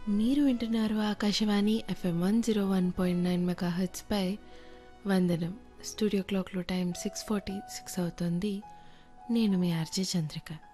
మీరు వింటున్నారు Akashvani FM 101.9 megahertz పై వందనం. స్టూడియో క్లాక్లో టైం 6:46 అవుతుంది. నేను మీ ఆర్జే చంద్రిక.